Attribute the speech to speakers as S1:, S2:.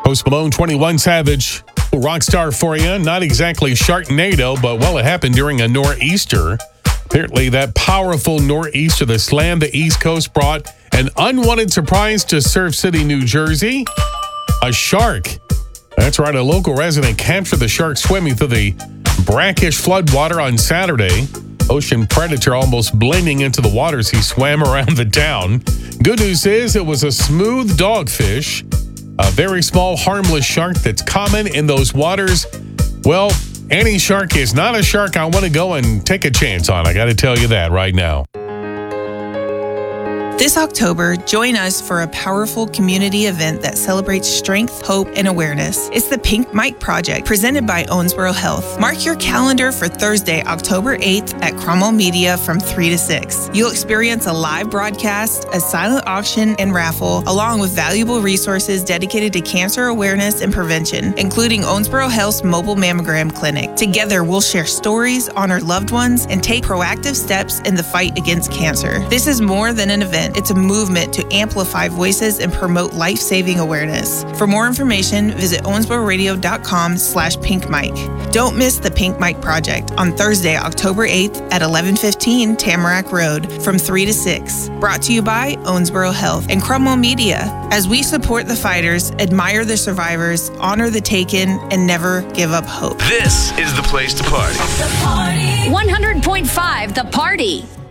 S1: Post Malone, 21 Savage, rockstar for you. Not exactly Sharknado, but well, it happened during a nor'easter. Apparently, that powerful nor'easter that slammed the East Coast brought an unwanted surprise to Surf City, New Jersey. A shark. That's right, a local resident captured the shark swimming through the brackish floodwater on Saturday. Ocean predator almost blending into the waters he swam around the town. Good news is it was a smooth dogfish, a very small, harmless shark that's common in those waters. Well, any shark is not a shark I want to go and take a chance on. I got to tell you that right now.
S2: This October, join us for a powerful community event that celebrates strength, hope, and awareness. It's the Pink Mike Project, presented by Owensboro Health. Mark your calendar for Thursday, October 8th at Cromwell Media from 3 to 6. You'll experience a live broadcast, a silent auction, and raffle, along with valuable resources dedicated to cancer awareness and prevention, including Owensboro Health's mobile mammogram clinic. Together, we'll share stories, honor loved ones, and take proactive steps in the fight against cancer. This is more than an event. It's a movement to amplify voices and promote life-saving awareness. For more information, visit owensbororadio.com/pinkmike. Don't miss the Pink Mike Project on Thursday, October 8th at 1115 Tamarack Road from 3 to 6. Brought to you by Owensboro Health and Cromwell Media. As we support the fighters, admire the survivors, honor the taken, and never give up hope.
S3: This is the place to party.
S4: 100.5 The Party.